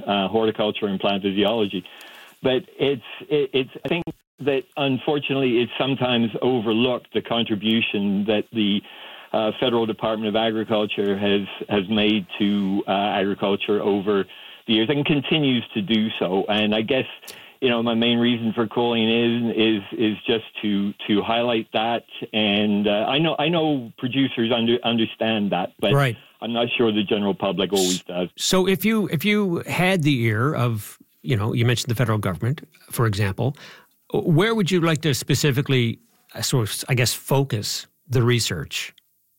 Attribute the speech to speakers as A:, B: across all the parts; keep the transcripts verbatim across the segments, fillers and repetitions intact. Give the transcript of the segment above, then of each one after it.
A: uh, horticulture and plant physiology. But it's, it, it's, I think that unfortunately it's sometimes overlooked the contribution that the uh, Federal Department of Agriculture has, has made to uh, agriculture over the years and continues to do so. And I guess, you know, my main reason for calling in is is just to to highlight that. And uh, I know I know producers under, understand that, but
B: right.
A: I'm not sure the general public always does.
B: So if you if you had the ear of, you know, you mentioned the federal government, for example, where would you like to specifically, sort of, I guess, focus the research?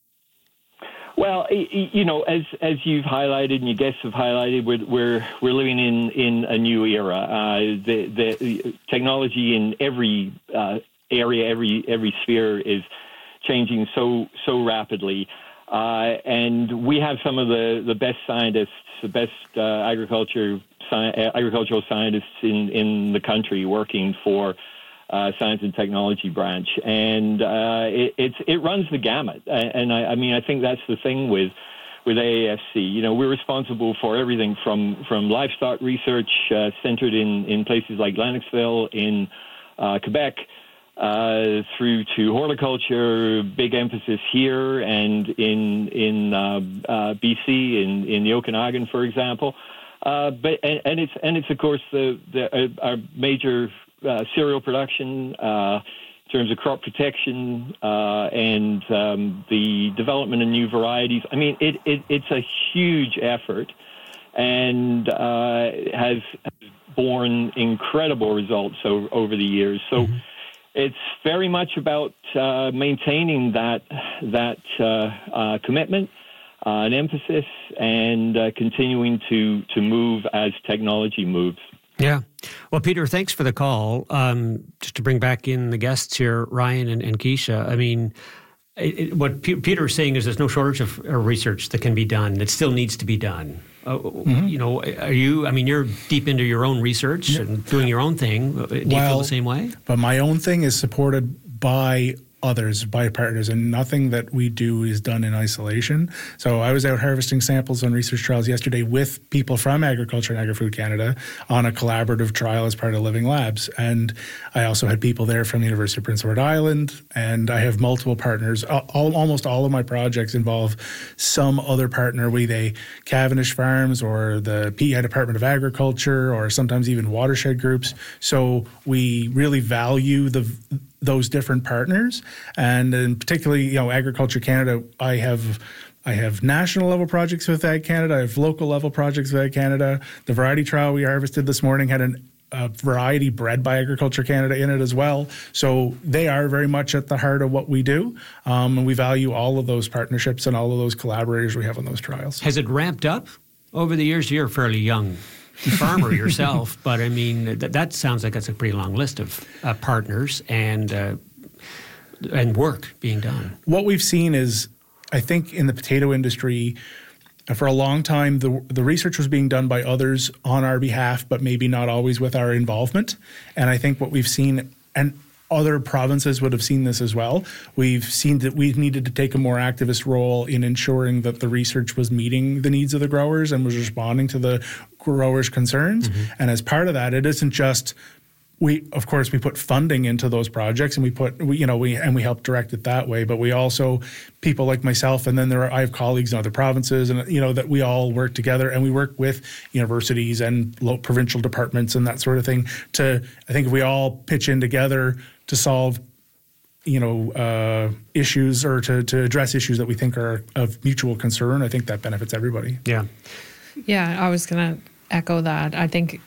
A: Well, you know, as as you've highlighted and your guests have highlighted, we're we're, we're living in, in a new era. Uh, the the technology in every uh, area, every every sphere is changing so so rapidly, uh, and we have some of the, the best scientists, the best uh, agriculture sci- agricultural scientists in, in the country working for Uh, science and technology branch, and uh, it, it's it runs the gamut. And I, I mean, I think that's the thing with with A A F C. You know, we're responsible for everything from from livestock research uh, centered in, in places like Lennoxville in uh, Quebec, uh, through to horticulture. Big emphasis here and in in uh, uh, B C in in the Okanagan, for example. Uh, but and, and it's and it's of course the the uh, our major Uh, cereal production, uh, in terms of crop protection, uh, and um, the development of new varieties. I mean, it, it it's a huge effort, and uh, has borne incredible results over, over the years. So mm-hmm. it's very much about uh, maintaining that that uh, uh, commitment, uh, an emphasis, and uh, continuing to to move as technology moves.
B: Yeah. Well, Peter, thanks for the call. Um, just to bring back in the guests here, Ryan and, and Keisha, I mean, it, it, what P- Peter is saying is there's no shortage of uh, research that can be done, that still needs to be done. Uh, mm-hmm. You know, are you, I mean, you're deep into your own research yeah. and doing your own thing. Do you
C: well,
B: feel the same way?
C: But my own thing is supported by others, by partners, and nothing that we do is done in isolation. So I was out harvesting samples on research trials yesterday with people from Agriculture and Agri-Food Canada on a collaborative trial as part of Living Labs. And I also had people there from the University of Prince Edward Island, and I have multiple partners. All, almost all of my projects involve some other partner, be they Cavendish Farms or the P E I Department of Agriculture, or sometimes even watershed groups. So we really value the those different partners, and in particularly, you know, Agriculture Canada, I have I have national level projects with Ag Canada, I have local level projects with Ag Canada. The variety trial we harvested this morning had an, a variety bred by Agriculture Canada in it as well. So they are very much at the heart of what we do, um, and we value all of those partnerships and all of those collaborators we have on those trials.
B: Has it ramped up over the years? You're fairly young farmer yourself, but I mean, th- that sounds like that's a pretty long list of uh, partners and uh, and work being done.
C: What we've seen is, I think in the potato industry, for a long time, the the research was being done by others on our behalf, but maybe not always with our involvement. And I think what we've seen, and other provinces would have seen this as well, we've seen that we've needed to take a more activist role in ensuring that the research was meeting the needs of the growers and was responding to the growers' concerns. Mm-hmm. And as part of that, it isn't just we, of course, we put funding into those projects, and we put, we, you know, we and we help direct it that way. But we also, people like myself, and then there are I have colleagues in other provinces, and you know that we all work together, and we work with universities and local provincial departments and that sort of thing. To I think if we all pitch in together to solve, you know, uh, issues or to to address issues that we think are of mutual concern, I think that benefits everybody.
B: Yeah,
D: yeah. I was going to echo that. I think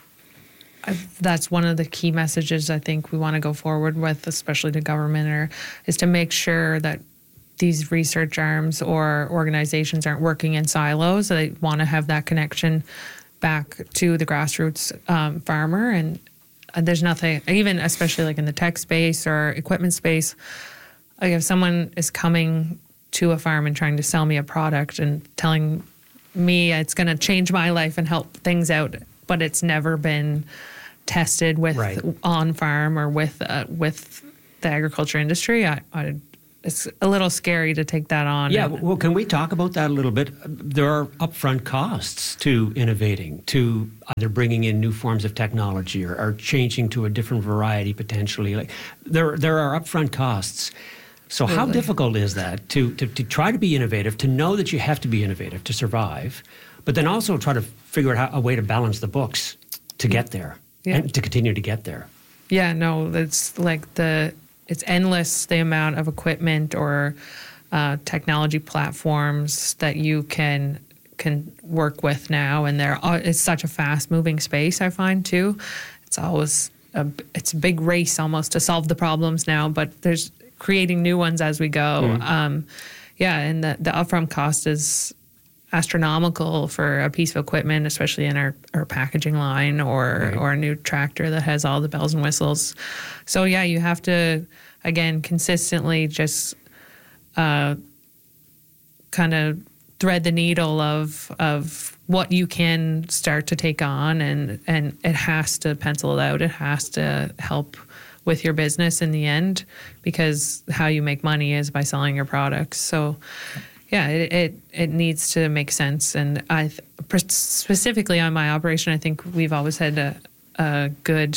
D: that's one of the key messages I think we want to go forward with, especially to government, or is to make sure that these research arms or organizations aren't working in silos. They want to have that connection back to the grassroots um, farmer. And uh, there's nothing, even especially like in the tech space or equipment space, like if someone is coming to a farm and trying to sell me a product and telling me it's going to change my life and help things out, but it's never been tested with
B: right.
D: on farm or with uh, with the agriculture industry, I, I it's a little scary to take that on.
B: Yeah,
D: and,
B: well, can we talk about that a little bit? There are upfront costs to innovating, to either bringing in new forms of technology or, or changing to a different variety potentially. Like there, there are upfront costs. So how difficult is that to, to, to try to be innovative, to know that you have to be innovative to survive, but then also try to figure out how, a way to balance the books to get there
D: Yeah.
B: and to continue to get there?
D: Yeah, no, it's like the it's endless the amount of equipment or uh, technology platforms that you can can work with now, and they're it's such a fast moving space. I find too, it's always a, it's a big race almost to solve the problems now, but there's creating new ones as we go. Mm-hmm. Um, yeah, and the the upfront cost is astronomical for a piece of equipment, especially in our, our packaging line or right. or a new tractor that has all the bells and whistles. So yeah, you have to, again, consistently just uh, kind of thread the needle of of what you can start to take on, and, and it has to pencil it out. It has to help with your business in the end, because how you make money is by selling your products. So yeah, it, it it needs to make sense. And I th- specifically on my operation, I think we've always had a, a good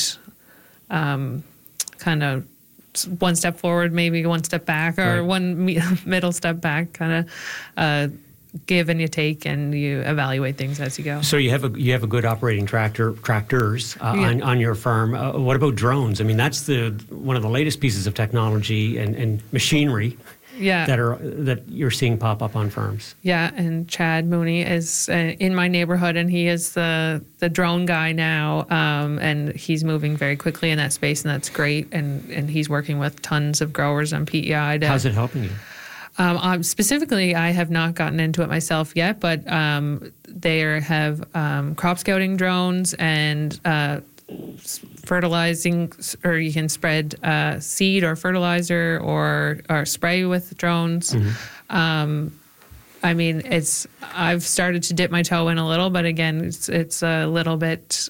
D: um, kind of one step forward, maybe one step back, or
B: right.
D: one me- middle step back, kind of uh, give and you take, and you evaluate things as you go.
B: So you have a you have a good operating tractor tractors uh,
D: yeah.
B: on, on your farm. Uh, what about drones? I mean, that's the one of the latest pieces of technology and, and machinery.
D: Yeah.
B: that are that you're seeing pop up on farms.
D: Yeah, and Chad Mooney is uh, in my neighborhood, and he is the the drone guy now, um, and he's moving very quickly in that space, and that's great. And and he's working with tons of growers on P E I. To,
B: How's it helping you?
D: Um, um, specifically, I have not gotten into it myself yet, but um, they are, have um, crop scouting drones and uh, fertilizing, or you can spread uh, seed or fertilizer or or spray with drones. Mm-hmm. Um, I mean, it's I've started to dip my toe in a little, but again, it's it's a little bit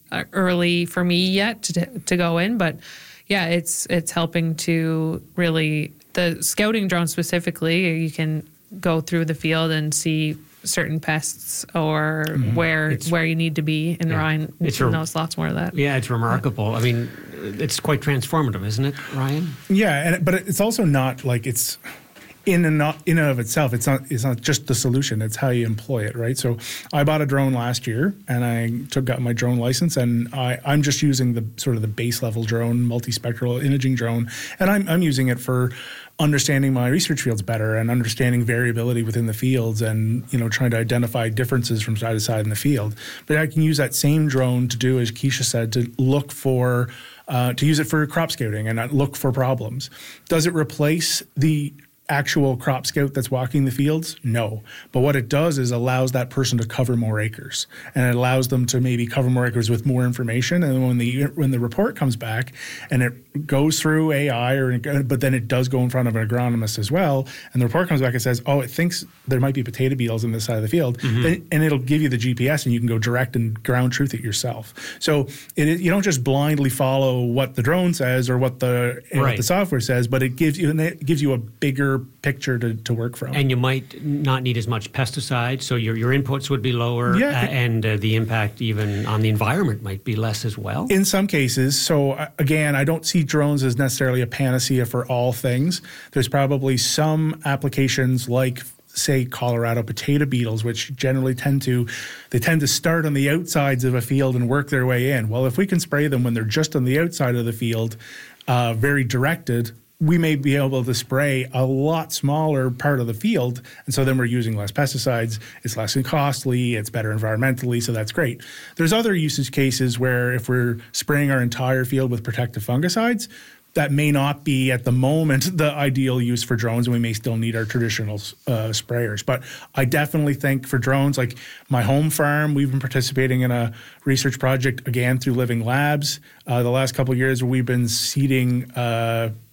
D: early for me yet to to go in. But yeah, it's it's helping to really the scouting drone specifically. You can go through the field and see certain pests or mm-hmm. where it's, where you need to be, and yeah. Ryan
B: it's
D: knows lots more of that.
B: Yeah, it's remarkable. I mean, it's quite transformative, isn't it, Ryan?
C: Yeah, and but it's also not like it's in and not in and of itself. It's not it's not just the solution. It's how you employ it, right? So I bought a drone last year, and I took got my drone license, and I, I'm just using the sort of the base level drone, multispectral imaging drone, and I'm I'm using it for understanding my research fields better and understanding variability within the fields, and you know trying to identify differences from side to side in the field. But I can use that same drone to do, as Keisha said, to look for uh, to use it for crop scouting and not look for problems. Does it replace the actual crop scout that's walking the fields? No. But what it does is allows that person to cover more acres, and it allows them to maybe cover more acres with more information. And when the when the report comes back and it goes through A I, or but then it does go in front of an agronomist as well, and the report comes back and says, oh, it thinks there might be potato beetles in this side of the field, mm-hmm. then, and it'll give you the G P S, and you can go direct and ground truth it yourself. So it, you don't just blindly follow what the drone says or what the right. what the software says, but it gives you it gives you a bigger picture to, to work from.
B: And you might not need as much pesticide, so your, your inputs would be lower,
C: yeah.
B: uh, and uh, the impact even on the environment might be less as well.
C: In some cases. So uh, again, I don't see drones as necessarily a panacea for all things. There's probably some applications like, say, Colorado potato beetles, which generally tend to they tend to start on the outsides of a field and work their way in. Well, if we can spray them when they're just on the outside of the field, uh, very directed, we may be able to spray a lot smaller part of the field, and so then we're using less pesticides. It's less costly, it's better environmentally, so that's great. There's other usage cases where if we're spraying our entire field with protective fungicides, that may not be at the moment the ideal use for drones, and we may still need our traditional uh, sprayers. But I definitely think for drones, like my home farm, we've been participating in a research project, again, through Living Labs. Uh, the last couple of years, we've been seeding uh,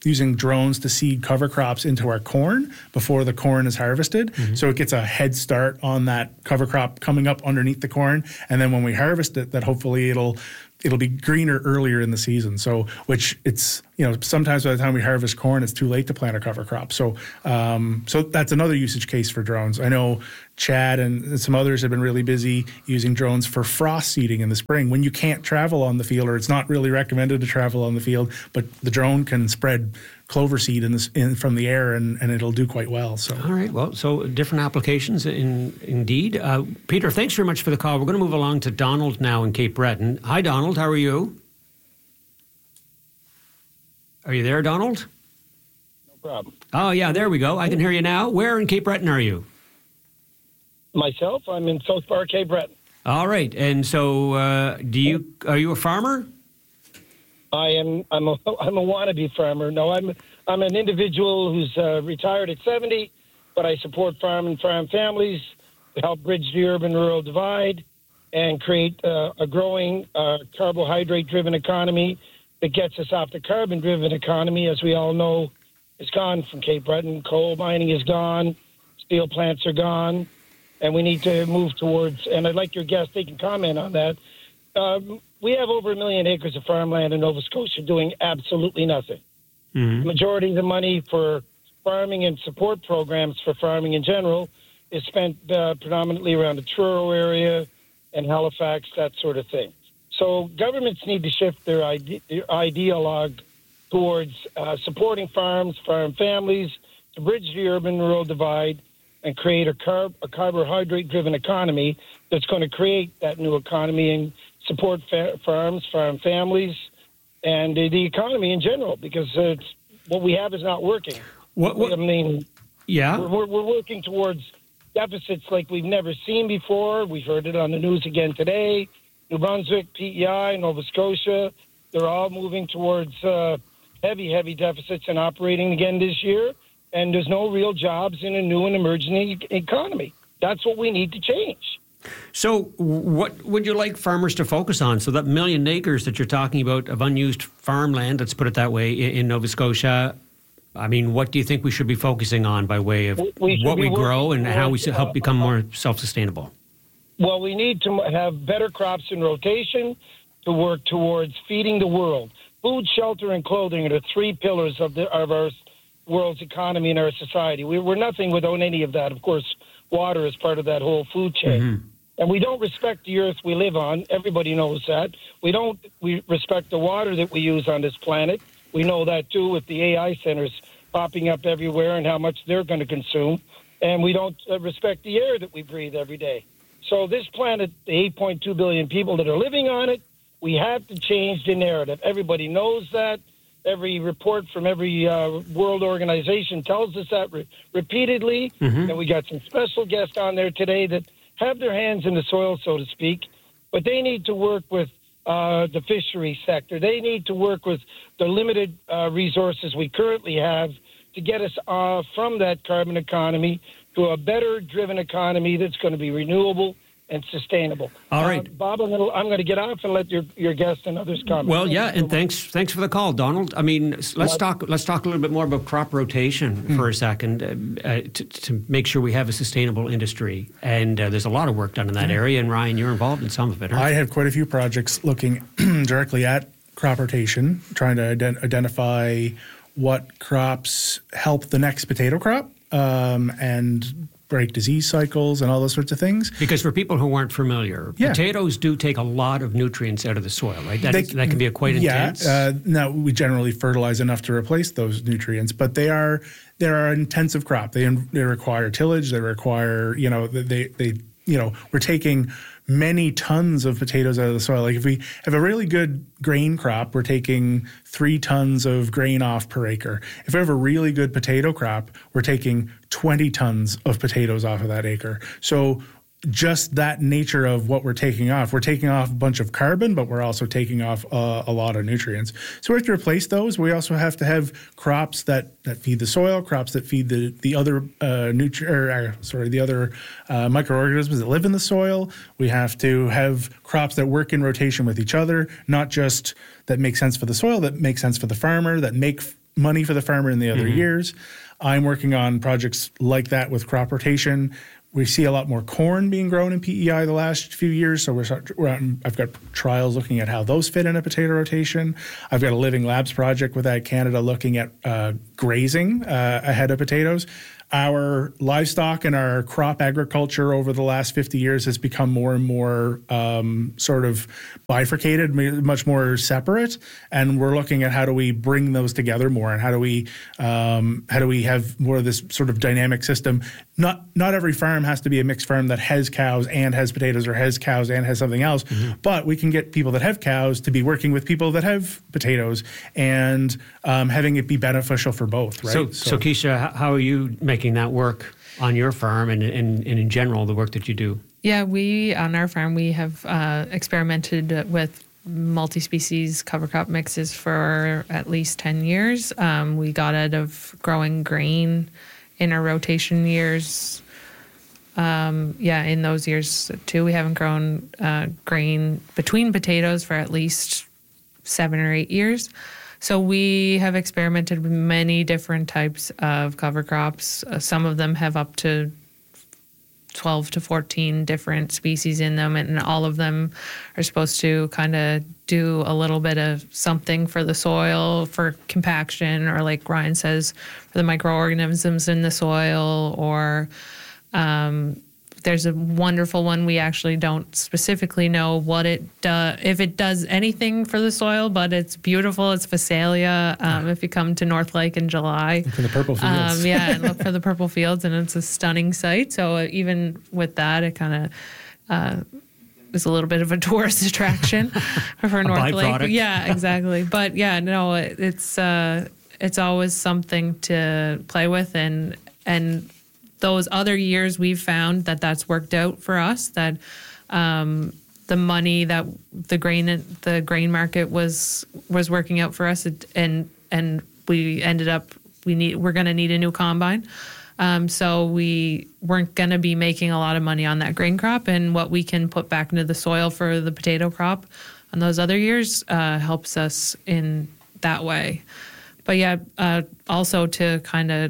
C: using drones to seed cover crops into our corn before the corn is harvested. Mm-hmm. So it gets a head start on that cover crop coming up underneath the corn. And then when we harvest it, that hopefully it'll it'll be greener earlier in the season. So, which it's, you know, sometimes by the time we harvest corn, it's too late to plant a cover crop. So, um, so that's another usage case for drones. I know Chad and some others have been really busy using drones for frost seeding in the spring when you can't travel on the field, or it's not really recommended to travel on the field, but the drone can spread clover seed in this in, from the air, and, and it'll do quite well. So,
B: all right, well, so different applications in indeed. Uh, Peter, thanks very much for the call. We're going to move along to Donald now in Cape Breton. Hi, Donald. How are you? Are you there, Donald?
E: No problem.
B: Oh, yeah, there we go. I can hear you now. Where in Cape Breton are you?
E: Myself, I'm in South Bar, Cape Breton.
B: All right, and so uh, do you? Are you a farmer?
E: I am. I'm a. I'm a wannabe farmer. No, I'm. I'm an individual who's uh, retired at seventy, but I support farm and farm families to help bridge the urban-rural divide and create uh, a growing uh, carbohydrate-driven economy that gets us off the carbon-driven economy. As we all know, is gone from Cape Breton. Coal mining is gone. Steel plants are gone, and we need to move towards. And I'd like your guest. They can comment on that. Um, we have over a million acres of farmland in Nova Scotia doing absolutely nothing. Mm-hmm. The majority of the money for farming and support programs for farming in general is spent uh, predominantly around the Truro area and Halifax, that sort of thing. So governments need to shift their, ide- their ideologue towards uh, supporting farms, farm families, to bridge the urban-rural divide and create a, carb- a carbohydrate-driven economy that's going to create that new economy and support fa- farms, farm families, and uh, the economy in general, because uh, it's, what we have is not working.
B: What, what,
E: I mean,
B: yeah,
E: we're, we're working towards deficits like we've never seen before. We've heard it on the news again today. New Brunswick, P E I, Nova Scotia, they're all moving towards uh, heavy, heavy deficits and operating again this year, and there's no real jobs in a new and emerging e- economy. That's what we need to change.
B: So what would you like farmers to focus on? So that million acres that you're talking about of unused farmland, let's put it that way, in, in Nova Scotia, I mean, what do you think we should be focusing on by way of we what we grow and how we help become more self-sustainable?
E: Well, we need to have better crops in rotation to work towards feeding the world. Food, shelter, and clothing are the three pillars of, the, of our world's economy and our society. We, we're nothing without any of that. Of course, water is part of that whole food chain. Mm-hmm. And we don't respect the earth we live on. Everybody knows that. We don't we respect the water that we use on this planet. We know that, too, with the A I centers popping up everywhere and how much they're going to consume. And we don't uh, respect the air that we breathe every day. So this planet, the eight point two billion people that are living on it, we have to change the narrative. Everybody knows that. Every report from every uh, world organization tells us that re- repeatedly. Mm-hmm. And we got some special guests on there today that have their hands in the soil, so to speak. But they need to work with uh, the fishery sector. They need to work with the limited uh, resources we currently have to get us uh, from that carbon economy to a better driven economy that's going to be renewable and sustainable.
B: All right,
E: uh, Bob, I'm going, to, I'm going to get off and let your your guests and others comment.
B: Well, yeah, and thanks thanks for the call, Donald. I mean, let's what? talk let's talk a little bit more about crop rotation mm. for a second uh, uh, to, to make sure we have a sustainable industry. And uh, there's a lot of work done in that mm. area. And Ryan, you're involved in some of it.
C: I have quite a few projects looking directly at crop rotation, trying to ident- identify what crops help the next potato crop um, and break disease cycles and all those sorts of things.
B: Because for people who aren't familiar, yeah. potatoes do take a lot of nutrients out of the soil, right? That, they, is, that can be a quite intense.
C: Yeah. Uh, now we generally fertilize enough to replace those nutrients, but they are they are an intensive crop. They they require tillage. They require you know they they you know we're taking many tons of potatoes out of the soil. Like if we have a really good grain crop, we're taking three tons of grain off per acre. If we have a really good potato crop, we're taking twenty tons of potatoes off of that acre. So just that nature of what we're taking off, we're taking off a bunch of carbon, but we're also taking off uh, a lot of nutrients. So we have to replace those. We also have to have crops that, that feed the soil, crops that feed the the other uh, nutri- or, uh, sorry, the other uh, microorganisms that live in the soil. We have to have crops that work in rotation with each other, not just that make sense for the soil, that make sense for the farmer, that make money for the farmer in the other
B: Mm-hmm.
C: years. I'm working on projects like that with crop rotation. We see a lot more corn being grown in P E I the last few years, so we're, start, we're on, I've got trials looking at how those fit in a potato rotation. I've got a Living Labs project with Ag Canada looking at uh, grazing uh, ahead of potatoes. Our livestock and our crop agriculture over the last fifty years has become more and more um, sort of bifurcated, much more separate. And we're looking at how do we bring those together more, and how do we um, how do we have more of this sort of dynamic system. Not not every farm has to be a mixed farm that has cows and has potatoes, or has cows and has something else. Mm-hmm. But we can get people that have cows to be working with people that have potatoes, and um, having it be beneficial for both. Right.
B: So, so, so Keisha, how are you making that work on your farm, and, and, and in general, the work that you do?
D: Yeah, we, on our farm, we have uh, experimented with multi-species cover crop mixes for at least ten years. Um, we got out of growing grain in our rotation years. Um, yeah, in those years too, we haven't grown uh, grain between potatoes for at least seven or eight years. So we have experimented with many different types of cover crops. Uh, some of them have up to twelve to fourteen different species in them, and all of them are supposed to kind of do a little bit of something for the soil, for compaction, or like Ryan says, for the microorganisms in the soil, or um, there's a wonderful one. We actually don't specifically know what it does, if it does anything for the soil, but it's beautiful. It's Phacelia. Um, if you come to North Lake in July,
C: look for the purple fields.
D: Um, yeah, and look for the purple fields, and it's a stunning sight. So even with that, it kind of uh, is a little bit of a tourist attraction for North Lake. Yeah, exactly. But yeah, no, it, it's uh, it's always something to play with, and and. Those other years, we've found that that's worked out for us. That um, the money that the grain the grain market was was working out for us, and and we ended up we need we're going to need a new combine. Um, so we weren't going to be making a lot of money on that grain crop, and what we can put back into the soil for the potato crop on those other years uh, helps us in that way. But yeah, uh, also to kind of.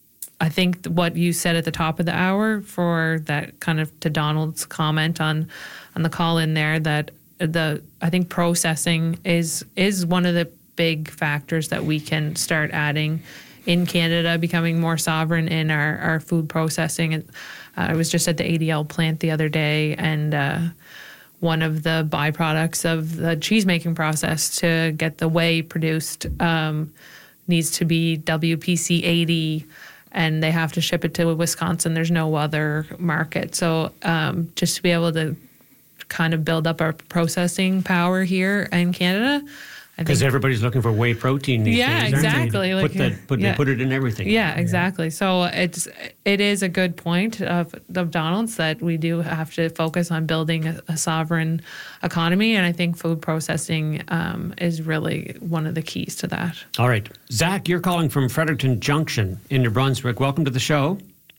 D: I think what you said at the top of the hour, for that kind of to Donald's comment on on the call in there, that the I think processing is is one of the big factors that we can start adding in Canada, becoming more sovereign in our, our food processing. And uh, I was just at the A D L plant the other day, and uh, one of the byproducts of the cheese making process to get the whey produced um, needs to be W P C eighty. And they have to ship it to Wisconsin. There's no other market. So um, just to be able to kind of build up our processing power here in Canada.
B: Because everybody's looking for whey protein these
D: yeah,
B: days.
D: exactly.
B: They
D: like,
B: put, the, put,
D: yeah.
B: they put it in everything.
D: Yeah, exactly. So it's it is a good point of, of Donald's that we do have to focus on building a, a sovereign economy, and I think food processing um, is really one of the keys to that.
B: All right. Zach, you're calling from Fredericton Junction in New Brunswick. Welcome to the show.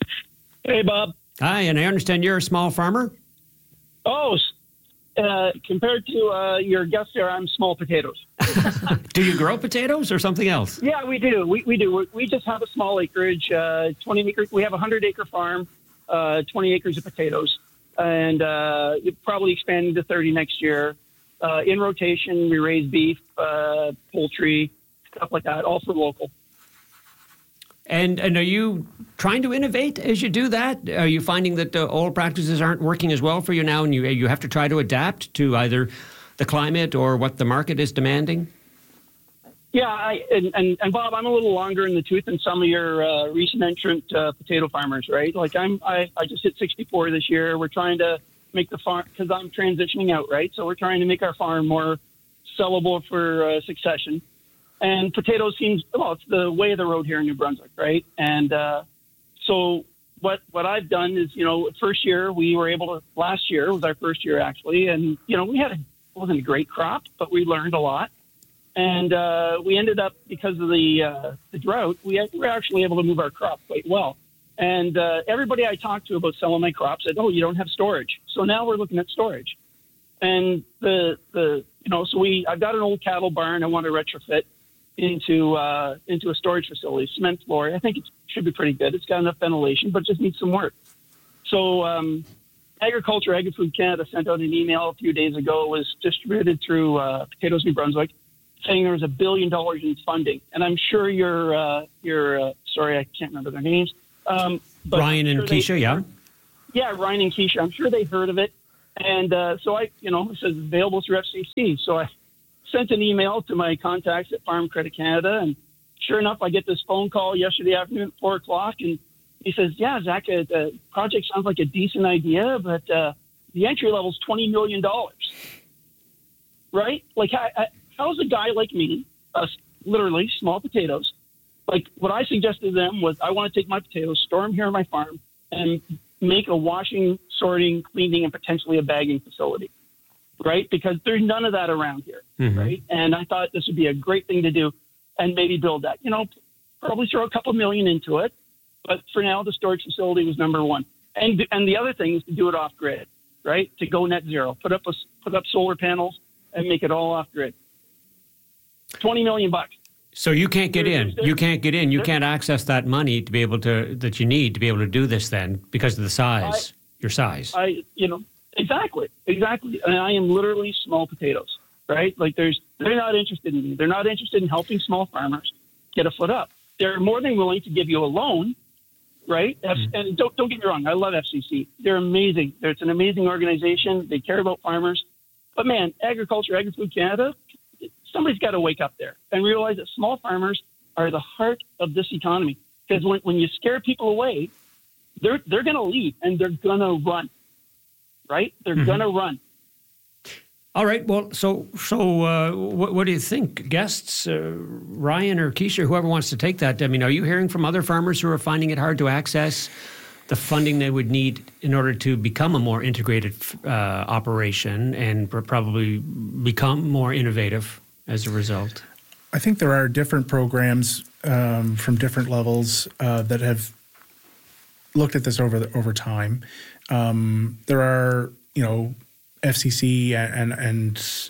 F: Hey, Bob.
B: Hi, and I understand you're a small farmer?
F: Oh, uh, compared to uh, your guest there, I'm small potatoes.
B: Do you grow potatoes or something else?
F: Yeah, we do. We, we do. We just have a small acreage, uh, twenty acres. We have a hundred acre farm, uh, twenty acres of potatoes, and uh, it probably expanding to thirty next year. Uh, in rotation, we raise beef, uh, poultry, stuff like that, all for local.
B: And, and are you trying to innovate as you do that? Are you finding that the old practices aren't working as well for you now, and you you have to try to adapt to either the climate or what the market is demanding?
F: Yeah, I, and, and, and Bob, I'm a little longer in the tooth than some of your uh, recent entrant uh, potato farmers, right? Like I'm, I, I just hit sixty-four this year. We're trying to make the farm, because I'm transitioning out, right? So we're trying to make our farm more sellable for uh, succession. And potatoes seems, well, it's the way of the road here in New Brunswick, right? And uh, so what what I've done is, you know, first year we were able to, last year was our first year actually, and, you know, we had a, it wasn't a great crop, but we learned a lot. And uh, we ended up, because of the uh, the drought, we, had, we were actually able to move our crop quite well. And uh, everybody I talked to about selling my crop said, oh, you don't have storage. So now we're looking at storage. And the, the you know, so we, I've got an old cattle barn I want to retrofit. into uh, into a storage facility, cement floor. I think it should be pretty good. It's got enough ventilation, but it just needs some work. So um, Agriculture, Agri-Food Canada sent out an email a few days ago. It was distributed through uh, Potatoes New Brunswick, saying there was a billion dollars in funding. And I'm sure you're, uh, you're uh, sorry, I can't remember their names. Um, but
B: Ryan and
F: sure
B: Keisha,
F: they,
B: yeah?
F: Yeah, Ryan and Keisha. I'm sure they heard of it. And uh, so I, you know, it says available through F C C. So I sent an email to my contacts at Farm Credit Canada. And sure enough, I get this phone call yesterday afternoon at four o'clock. And he says, yeah, Zach, uh, the project sounds like a decent idea, but uh, the entry level is twenty million dollars. Right? Like, I, I, how's a guy like me, uh, literally small potatoes, like what I suggested to them was I want to take my potatoes, store them here on my farm, and make a washing, sorting, cleaning, and potentially a bagging facility, right? Because there's none of that around here, mm-hmm. right? And I thought this would be a great thing to do and maybe build that. You know, probably throw a couple million into it, but for now, the storage facility was number one. And and the other thing is to do it off-grid, right? To go net zero, put up a, put up solar panels and make it all off-grid. twenty million bucks.
B: So you can't get in. You can't get in. You can't access that money to be able to that you need to be able to do this then because of the size, I, your size.
F: I, you know, exactly, exactly. And I am literally small potatoes, right? Like there's, they're not interested in me. They're not interested in helping small farmers get a foot up. They're more than willing to give you a loan, right? Mm-hmm. And don't don't get me wrong. I love F C C. They're amazing. They're, it's an amazing organization. They care about farmers. But man, Agriculture, Agri-Food Canada, somebody's got to wake up there and realize that small farmers are the heart of this economy. Because when, when you scare people away, they're they're going to leave and they're going to run, right? They're mm-hmm. going to run.
B: All right. Well, so so uh, what, what do you think, guests, uh, Ryan or Keisha, whoever wants to take that? I mean, are you hearing from other farmers who are finding it hard to access the funding they would need in order to become a more integrated uh, operation and probably become more innovative as a result?
C: I think there are different programs um, from different levels uh, that have looked at this over the, over time. Um, there are, you know, F C C and and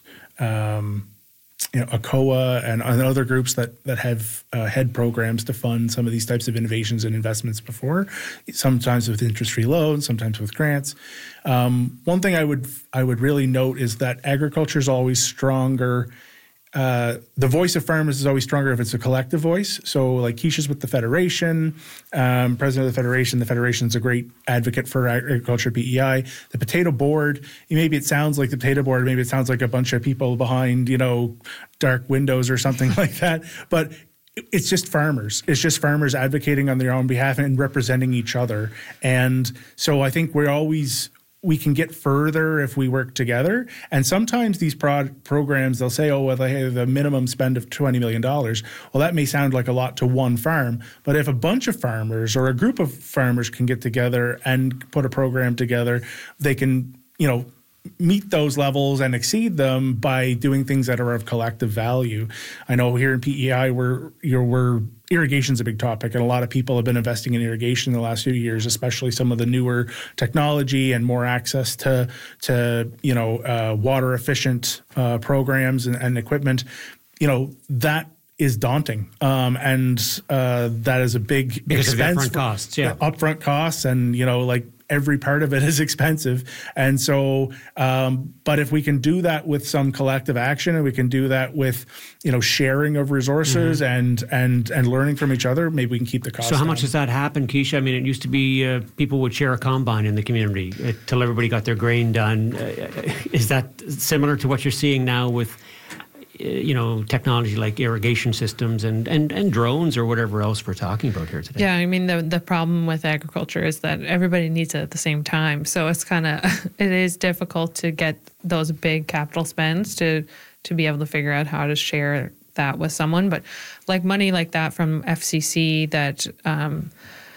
C: um, you know, A C O A and, and other groups that that have uh, had programs to fund some of these types of innovations and investments before. Sometimes with interest-free loans, sometimes with grants. Um, one thing I would I would really note is that agriculture is always stronger. Uh, the voice of farmers is always stronger if it's a collective voice. So like Keisha's with the Federation, um, president of the Federation. The Federation's a great advocate for agriculture at P E I. The Potato Board, maybe it sounds like the Potato Board, maybe it sounds like a bunch of people behind, you know, dark windows or something like that. But it's just farmers. It's just farmers advocating on their own behalf and representing each other. And so I think we're always... we can get further if we work together. And sometimes these pro- programs, they'll say, oh, well, they have a minimum spend of twenty million dollars. Well, that may sound like a lot to one farm, but if a bunch of farmers or a group of farmers can get together and put a program together, they can, you know, meet those levels and exceed them by doing things that are of collective value. I know here in P E I, we're, you're, we're irrigation's a big topic, and a lot of people have been investing in irrigation in the last few years, especially some of the newer technology and more access to, to you know, uh, water efficient uh, programs and, and equipment. You know, that is daunting, um, and uh, that is a big
B: because
C: expense.
B: Of the upfront costs, yeah,
C: upfront costs, and you know, like every part of it is expensive. And so, um, but if we can do that with some collective action, and we can do that with, you know, sharing of resources mm-hmm. and and and learning from each other, maybe we can keep the costs
B: So how
C: down.
B: much has that happened, Keisha? I mean, it used to be uh, people would share a combine in the community uh, till everybody got their grain done. Uh, is that similar to what you're seeing now with, you know, technology like irrigation systems and, and, and drones or whatever else we're talking about here today?
D: Yeah, I mean, the the problem with agriculture is that everybody needs it at the same time. So it's kind of, it is difficult to get those big capital spends to, to be able to figure out how to share that with someone. But like money like that from F C C that um,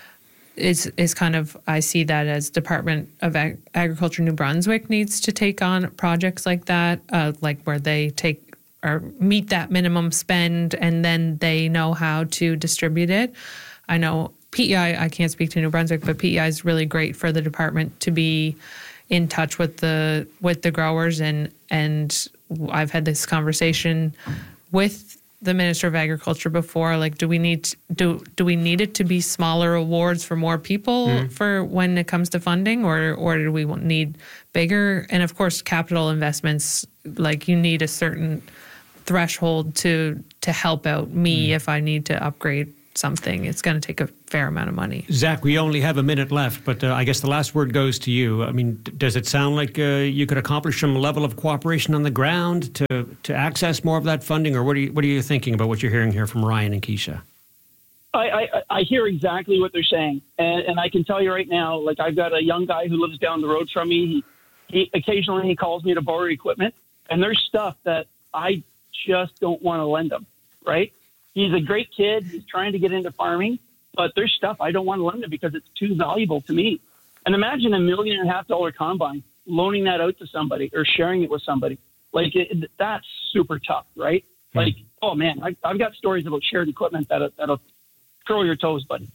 D: is, is kind of, I see that as Department of Ag- Agriculture New Brunswick needs to take on projects like that, uh, like where they take or meet that minimum spend, and then they know how to distribute it. I know P E I, I can't speak to New Brunswick, but P E I is really great for the department to be in touch with the with the growers, and and I've had this conversation with the Minister of Agriculture before. Like, do we need do do we need it to be smaller awards for more people mm. for when it comes to funding, or or do we need bigger? And of course, capital investments, like you need a certain threshold to to help out me mm. if I need to upgrade something. It's going to take a fair amount of money.
B: Zach, we only have a minute left, but uh, I guess the last word goes to you. I mean, d- does it sound like uh, you could accomplish some level of cooperation on the ground to to access more of that funding, or what are you what are you thinking about what you're hearing here from Ryan and Keisha?
F: I, I, I hear exactly what they're saying, and, and I can tell you right now, like I've got a young guy who lives down the road from me. He, he occasionally he calls me to borrow equipment, and there's stuff that I just don't want to lend him, right? He's a great kid. He's trying to get into farming, but there's stuff I don't want to lend him because it's too valuable to me. And imagine a million and a half dollar combine, loaning that out to somebody or sharing it with somebody. Like it, that's super tough, right? Mm-hmm. Like, oh man, I, I've got stories about shared equipment that'll, that'll curl your toes, buddy.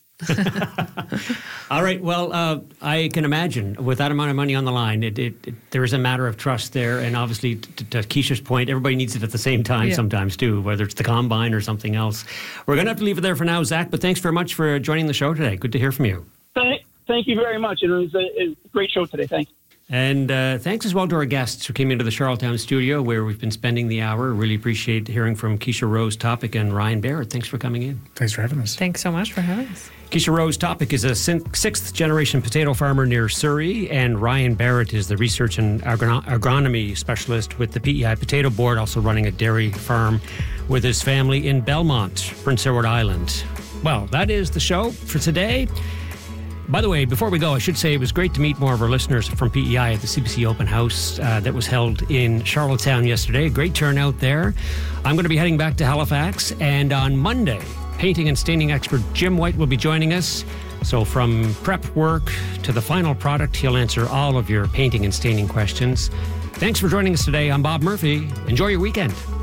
B: All right. Well, uh, I can imagine with that amount of money on the line, it, it, it, there is a matter of trust there. And obviously, to, to Keisha's point, everybody needs it at the same time yeah. sometimes too, whether it's the combine or something else. We're going to have to leave it there for now, Zach, but thanks very much for joining the show today. Good to hear from you.
F: Thank, thank you very much. It was a, a great show today. Thanks.
B: And uh, thanks as well to our guests who came into the Charlottetown studio where we've been spending the hour. Really appreciate hearing from Keisha Rose Topic and Ryan Barrett. Thanks for coming in.
C: Thanks for having us.
D: Thanks so much for having us.
B: Keisha Rose Topic is a sixth generation potato farmer near Surrey, and Ryan Barrett is the research and agron- agronomy specialist with the P E I Potato Board, also running a dairy farm with his family in Belmont, Prince Edward Island. Well, that is the show for today. By the way, before we go, I should say it was great to meet more of our listeners from P E I at the C B C Open House uh, that was held in Charlottetown yesterday. Great turnout there. I'm going to be heading back to Halifax, and on Monday, painting and staining expert Jim White will be joining us. So from prep work to the final product, he'll answer all of your painting and staining questions. Thanks for joining us today. I'm Bob Murphy. Enjoy your weekend.